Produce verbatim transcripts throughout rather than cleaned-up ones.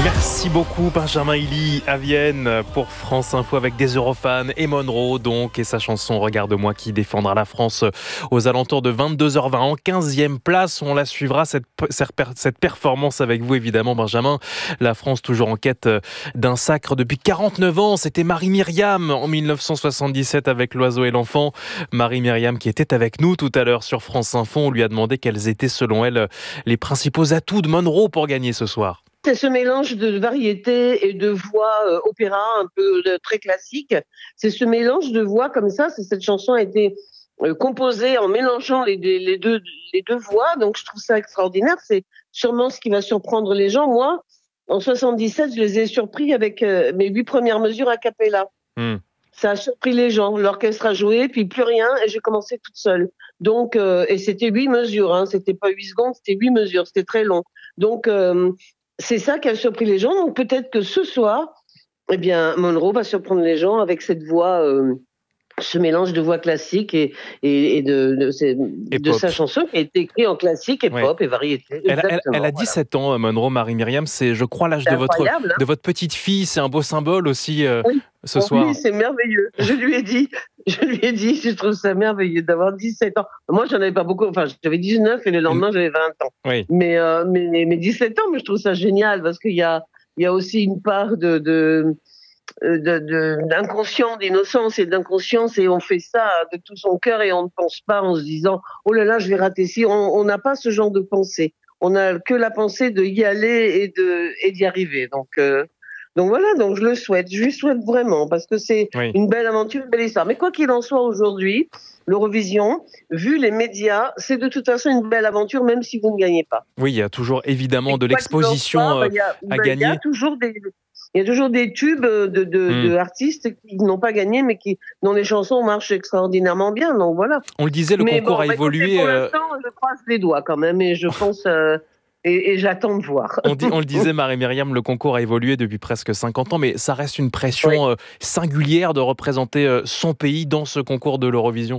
Merci beaucoup Benjamin Hilly à Vienne pour France Info avec des Eurofans et Monroe donc et sa chanson Regarde-moi qui défendra la France aux alentours de vingt-deux heures vingt en quinzième place. On la suivra cette, cette performance avec vous évidemment Benjamin. La France toujours en quête d'un sacre depuis quarante-neuf ans. C'était Marie-Myriam en dix-neuf cent soixante-dix-sept avec L'Oiseau et l'Enfant. Marie-Myriam qui était avec nous tout à l'heure sur France Info. On lui a demandé quels étaient selon elle les principaux atouts de Monroe pour gagner ce soir. C'est ce mélange de variété et de voix euh, opéra un peu euh, très classique. C'est ce mélange de voix comme ça. C'est, cette chanson a été euh, composée en mélangeant les, les, les, deux, les deux voix. Donc je trouve ça extraordinaire. C'est sûrement ce qui va surprendre les gens. Moi, en soixante-dix-sept, je les ai surpris avec euh, mes huit premières mesures a cappella. Mm. Ça a surpris les gens. L'orchestre a joué, puis plus rien, et j'ai commencé toute seule. Donc, euh, et c'était huit mesures. Hein. C'était pas huit secondes, c'était huit mesures. C'était très long. Donc euh, c'est ça qui a surpris les gens. Donc peut-être que ce soir, eh bien, Monroe va surprendre les gens avec cette voix, euh, ce mélange de voix classique et, et, et de, de, de, de sa chanson qui a été écrite en classique et ouais. pop et variété. Elle, elle, elle a dix-sept voilà. ans, Monroe, Marie-Myriam. C'est, je crois, l'âge de votre, hein. de votre petite fille. C'est un beau symbole aussi euh, oui. ce bon, soir. Oui, c'est merveilleux. Je lui ai dit, je lui ai dit, je trouve ça merveilleux d'avoir dix-sept ans. Moi, j'en avais pas beaucoup. Enfin, j'avais dix-neuf et le lendemain, j'avais vingt ans. Oui. Mais, euh, mais, mais dix-sept ans, mais je trouve ça génial parce qu'il y a, il y a aussi une part de, de, de, de, d'inconscient, d'innocence et d'inconscience et on fait ça de tout son cœur et on ne pense pas en se disant, oh là là, je vais rater ci. On n'a pas ce genre de pensée. On n'a que la pensée de y aller et de, et d'y arriver. Donc, euh, Donc voilà, donc je le souhaite, je lui souhaite vraiment, parce que c'est oui. une belle aventure, une belle histoire. Mais quoi qu'il en soit aujourd'hui, l'Eurovision, vu les médias, c'est de toute façon une belle aventure, même si vous ne gagnez pas. Oui, il y a toujours évidemment de l'exposition soit, bah, y a, à bah, gagner. Il y a toujours des, il y a toujours des tubes de, de, mm. de artistes qui n'ont pas gagné, mais qui, dont les chansons marchent extraordinairement bien. Donc voilà. On le disait, le mais concours bon, a bah, évolué. Écoutez, pour l'instant, je croise les doigts quand même, et je pense. Euh, Et, et j'attends de voir. On, dit, on le disait, Marie-Myriam, le concours a évolué depuis presque cinquante ans, mais ça reste une pression oui. euh, singulière de représenter euh, son pays dans ce concours de l'Eurovision.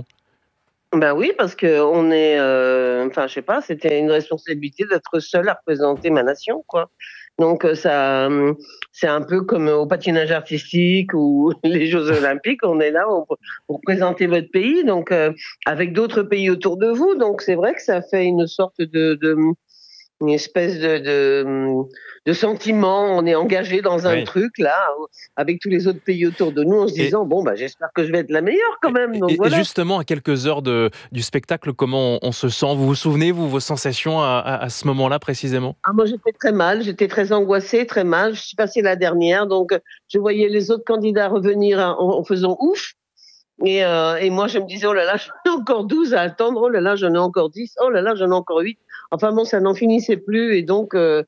Ben oui, parce que on est, euh, enfin, je sais pas, c'était une responsabilité d'être seul à représenter ma nation, quoi. Donc ça, c'est un peu comme au patinage artistique ou les Jeux Olympiques, on est là pour, pour présenter votre pays, donc euh, avec d'autres pays autour de vous. Donc c'est vrai que ça fait une sorte de, de une espèce de, de, de sentiment, on est engagé dans un oui. truc là, avec tous les autres pays autour de nous, en se disant, et, bon, bah, j'espère que je vais être la meilleure quand même. Donc, et, voilà. et justement, à quelques heures de, du spectacle, comment on, on se sent ? Vous vous souvenez, vous, vos sensations à, à, à ce moment-là précisément ? Ah, moi, j'étais très mal, j'étais très angoissée, très mal. Je suis passée la dernière, donc je voyais les autres candidats revenir en, en faisant ouf. Et, euh, et moi, je me disais, oh là là, j'en ai encore douze à attendre, oh là là, j'en ai encore dix, oh là là, j'en ai encore huit. Enfin bon, ça n'en finissait plus, et donc, euh,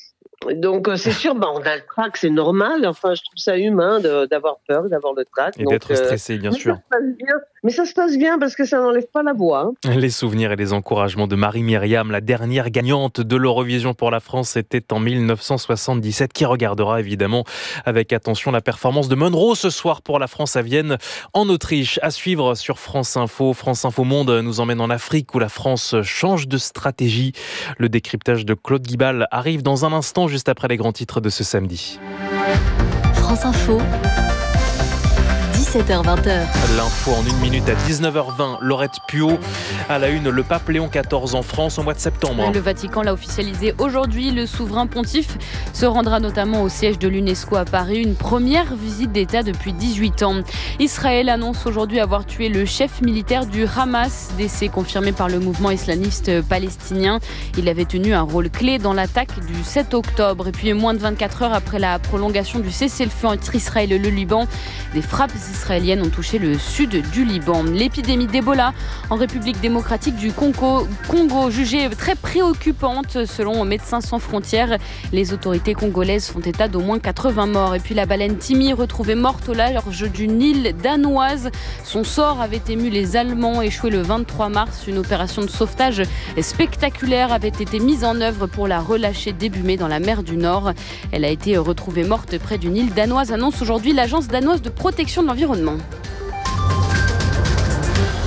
donc c'est sûr, bah, on a le trac, c'est normal. Enfin, je trouve ça humain de, d'avoir peur, d'avoir le trac. Et donc, d'être stressé, bien euh, sûr. Ça se passe bien, mais ça se passe bien parce que ça n'enlève pas la voix. Hein. Les souvenirs et les encouragements de Marie-Myriam, la dernière gagnante de l'Eurovision pour la France, c'était en dix-neuf cent soixante-dix-sept, qui regardera évidemment avec attention la performance de Monroe ce soir pour la France à Vienne, en Autriche. À suivre sur France Info. France Info Monde nous emmène en Afrique où la France change de stratégie. Le décryptage de Claude Guibal arrive dans un instant, juste après les grands titres de ce samedi. France Info. dix-sept heures vingt. L'info en une minute à dix-neuf heures vingt. Laurette Puot à la une, le pape Léon quatorze en France au mois de septembre. Le Vatican l'a officialisé aujourd'hui. Le souverain pontife se rendra notamment au siège de l'UNESCO à Paris. Une première visite d'État depuis dix-huit ans. Israël annonce aujourd'hui avoir tué le chef militaire du Hamas, décès confirmé par le mouvement islamiste palestinien. Il avait tenu un rôle clé dans l'attaque du sept octobre. Et puis moins de vingt-quatre heures après la prolongation du cessez-le-feu entre Israël et le Liban, des frappes israéliennes ont touché le sud du Liban. L'épidémie d'Ebola en République démocratique du Congo, Congo jugée très préoccupante selon Médecins sans frontières. Les autorités congolaises font état d'au moins quatre-vingts morts. Et puis la baleine Timmy retrouvée morte au large d'une île danoise. Son sort avait ému les Allemands. Échouée le vingt-trois mars, une opération de sauvetage spectaculaire avait été mise en œuvre pour la relâcher début mai dans la mer du Nord. Elle a été retrouvée morte près d'une île danoise, annonce aujourd'hui l'agence danoise de protection de l'environnement. France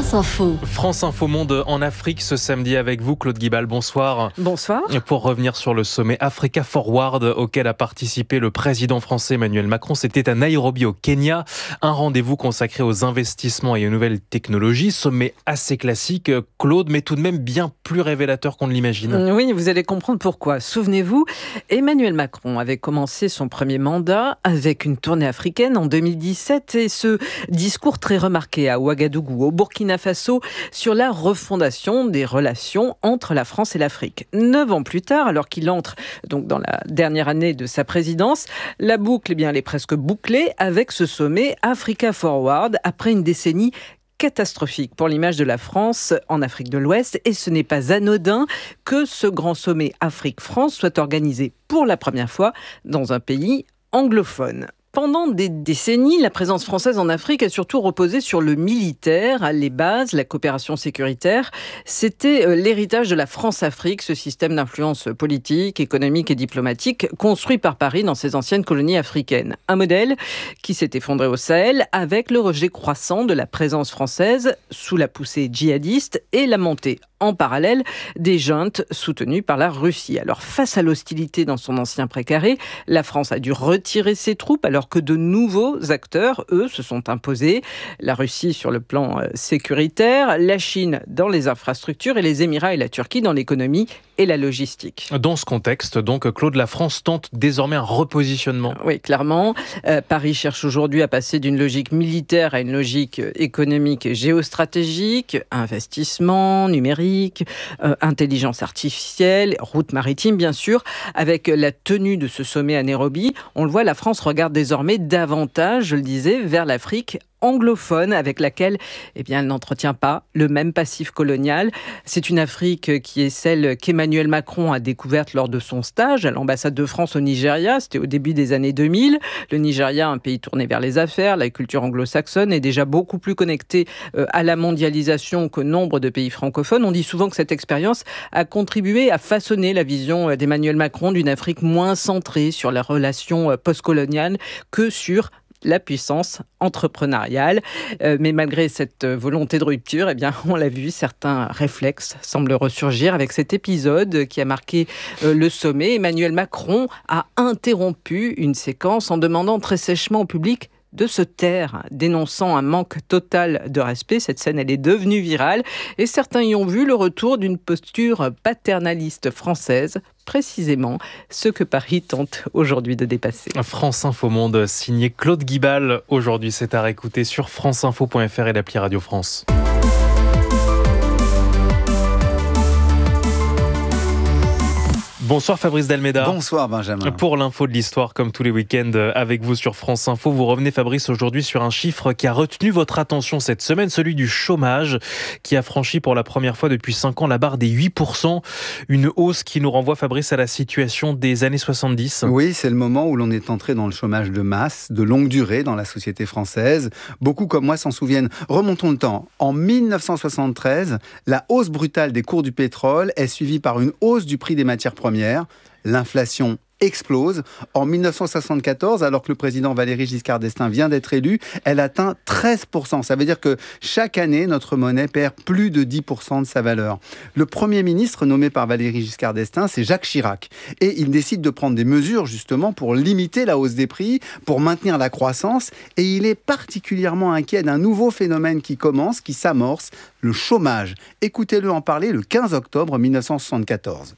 France Info. France Info Monde en Afrique ce samedi avec vous, Claude Guibal. Bonsoir. Bonsoir. Pour revenir sur le sommet Africa Forward auquel a participé le président français Emmanuel Macron, c'était à Nairobi au Kenya. Un rendez-vous consacré aux investissements et aux nouvelles technologies. Sommet assez classique, Claude, mais tout de même bien plus révélateur qu'on ne l'imagine. Oui, vous allez comprendre pourquoi. Souvenez-vous, Emmanuel Macron avait commencé son premier mandat avec une tournée africaine en deux mille dix-sept et ce discours très remarqué à Ouagadougou, au Burkina Faso, sur la refondation des relations entre la France et l'Afrique. Neuf ans plus tard, alors qu'il entre donc dans la dernière année de sa présidence, la boucle, eh bien, elle est presque bouclée avec ce sommet Africa Forward après une décennie catastrophique pour l'image de la France en Afrique de l'Ouest. Et ce n'est pas anodin que ce grand sommet Afrique-France soit organisé pour la première fois dans un pays anglophone. Pendant des décennies, la présence française en Afrique a surtout reposé sur le militaire, les bases, la coopération sécuritaire. C'était l'héritage de la France-Afrique, ce système d'influence politique, économique et diplomatique construit par Paris dans ses anciennes colonies africaines. Un modèle qui s'est effondré au Sahel avec le rejet croissant de la présence française sous la poussée djihadiste et la montée en parallèle des juntes soutenues par la Russie. Alors face à l'hostilité dans son ancien précaré, la France a dû retirer ses troupes alors que de nouveaux acteurs, eux, se sont imposés. La Russie sur le plan sécuritaire, la Chine dans les infrastructures et les Émirats et la Turquie dans l'économie et la logistique. Dans ce contexte, donc, Claude, la France tente désormais un repositionnement. Oui, clairement. Euh, Paris cherche aujourd'hui à passer d'une logique militaire à une logique économique et géostratégique, investissement, numérique, euh, intelligence artificielle, route maritime, bien sûr. Avec la tenue de ce sommet à Nairobi, on le voit, la France regarde désormais davantage, je le disais, vers l'Afrique anglophone avec laquelle eh bien, elle n'entretient pas le même passif colonial. C'est une Afrique qui est celle qu'Emmanuel Macron a découverte lors de son stage à l'ambassade de France au Nigeria. C'était au début des années deux mille. Le Nigeria, un pays tourné vers les affaires, la culture anglo-saxonne est déjà beaucoup plus connectée à la mondialisation que nombre de pays francophones. On dit souvent que cette expérience a contribué à façonner la vision d'Emmanuel Macron d'une Afrique moins centrée sur la relation postcoloniale que sur la puissance entrepreneuriale. Euh, mais malgré cette volonté de rupture, eh bien, on l'a vu, certains réflexes semblent ressurgir avec cet épisode qui a marqué euh, le sommet. Emmanuel Macron a interrompu une séquence en demandant très sèchement au public de se taire, dénonçant un manque total de respect. Cette scène, elle est devenue virale et certains y ont vu le retour d'une posture paternaliste française, précisément ce que Paris tente aujourd'hui de dépasser. France Info Monde, signé Claude Guibal. Aujourd'hui, c'est à réécouter sur franceinfo point f r et l'appli Radio France. Bonsoir Fabrice Delmeda. Bonsoir Benjamin. Pour l'info de l'histoire, comme tous les week-ends avec vous sur France Info, vous revenez Fabrice aujourd'hui sur un chiffre qui a retenu votre attention cette semaine, celui du chômage, qui a franchi pour la première fois depuis cinq ans la barre des huit pour cent. Une hausse qui nous renvoie Fabrice à la situation des années soixante-dix. Oui, c'est le moment où l'on est entré dans le chômage de masse, de longue durée dans la société française. Beaucoup comme moi s'en souviennent. Remontons le temps. En mille neuf cent soixante-treize, la hausse brutale des cours du pétrole est suivie par une hausse du prix des matières premières. L'inflation explose. En mille neuf cent soixante-quatorze, alors que le président Valéry Giscard d'Estaing vient d'être élu, elle atteint treize pour cent. Ça veut dire que chaque année, notre monnaie perd plus de dix pour cent de sa valeur. Le Premier ministre nommé par Valéry Giscard d'Estaing, c'est Jacques Chirac. Et il décide de prendre des mesures justement pour limiter la hausse des prix, pour maintenir la croissance. Et il est particulièrement inquiet d'un nouveau phénomène qui commence, qui s'amorce, le chômage. Écoutez-le en parler le quinze octobre mille neuf cent soixante-quatorze.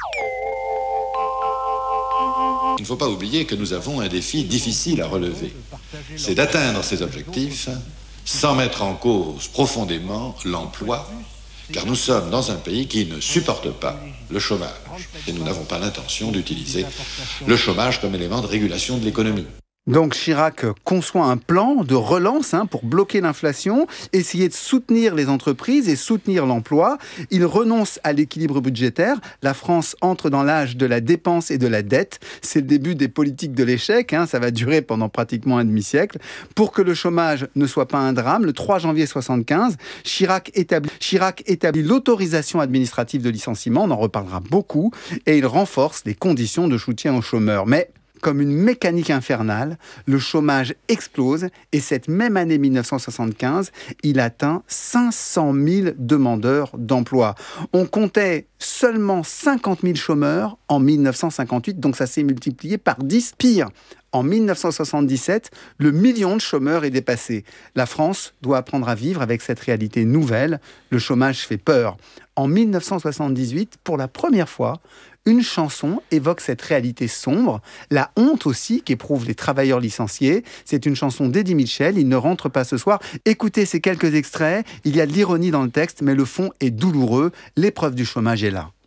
Il ne faut pas oublier que nous avons un défi difficile à relever. C'est d'atteindre ces objectifs sans mettre en cause profondément l'emploi, car nous sommes dans un pays qui ne supporte pas le chômage. Et nous n'avons pas l'intention d'utiliser le chômage comme élément de régulation de l'économie. Donc Chirac conçoit un plan de relance hein, pour bloquer l'inflation, essayer de soutenir les entreprises et soutenir l'emploi. Il renonce à l'équilibre budgétaire. La France entre dans l'âge de la dépense et de la dette. C'est le début des politiques de l'échec. Hein, ça va durer pendant pratiquement un demi-siècle. Pour que le chômage ne soit pas un drame, le trois janvier soixante-quinze, Chirac établit, Chirac établit l'autorisation administrative de licenciement. On en reparlera beaucoup. Et il renforce les conditions de soutien aux chômeurs. Mais comme une mécanique infernale, le chômage explose et cette même année mille neuf cent soixante-quinze, il atteint cinq cent mille demandeurs d'emploi. On comptait seulement cinquante mille chômeurs en mille neuf cent cinquante-huit, donc ça s'est multiplié par dix. Pire, en mille neuf cent soixante-dix-sept, le million de chômeurs est dépassé. La France doit apprendre à vivre avec cette réalité nouvelle. Le chômage fait peur. En mille neuf cent soixante-dix-huit, pour la première fois, une chanson évoque cette réalité sombre, la honte aussi qu'éprouvent les travailleurs licenciés. C'est une chanson d'Eddie Mitchell, Il ne rentre pas ce soir. Écoutez ces quelques extraits, il y a de l'ironie dans le texte, mais le fond est douloureux. L'épreuve du chômage est là.